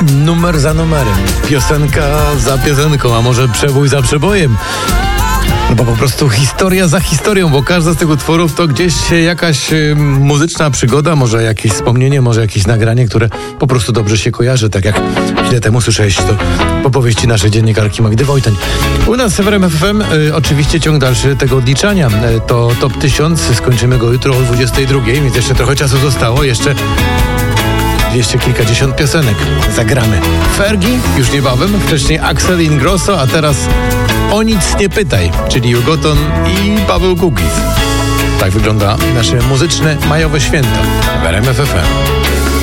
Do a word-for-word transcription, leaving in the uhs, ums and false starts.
numer za numerem, piosenka za piosenką, a może przebój za przebojem. No bo po prostu historia za historią, bo każda z tych utworów to gdzieś jakaś y, muzyczna przygoda, może jakieś wspomnienie, może jakieś nagranie, które po prostu dobrze się kojarzy, tak jak chwilę temu słyszałeś to po powieści naszej dziennikarki Magdy Wojtań. U nas w R M F F M y, oczywiście ciąg dalszy tego odliczania. Y, to top tysiąc, skończymy go jutro o dwudziestej drugiej, więc jeszcze trochę czasu zostało, jeszcze dwieście kilkadziesiąt piosenek. Zagramy. Fergie już niebawem, wcześniej Axel Ingrosso, a teraz O nic nie pytaj, czyli Jugoton i Paweł Kukiz. Tak wygląda nasze muzyczne majowe święto w R M F F M.